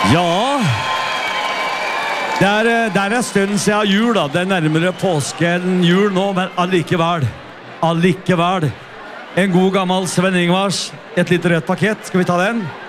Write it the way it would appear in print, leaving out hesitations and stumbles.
Ja, det er en stund siden jul da. Det er nærmere påske enn jul nå, men allikevel. En god gammel Sven Ingvars. Et litt rødt pakket, skal vi ta den?